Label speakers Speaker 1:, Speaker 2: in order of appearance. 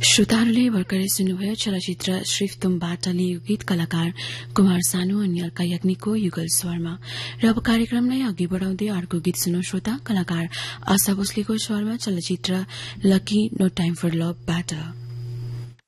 Speaker 1: श्रोताहरूले भर्खरै सुन्नुभयो चलचित्र श्रीफ्तुमबाट लिएको गीत कलाकार कुमार सानु अनि अलका याग्निकको युगल स्वरमा। र अब कार्यक्रमलाई अघि बढ़ाउँदै अर्को गीत सुनौ श्रोता। कलाकार आशा भोसलेको स्वरमा चलचित्र लकी नो टाइम फर लभबाट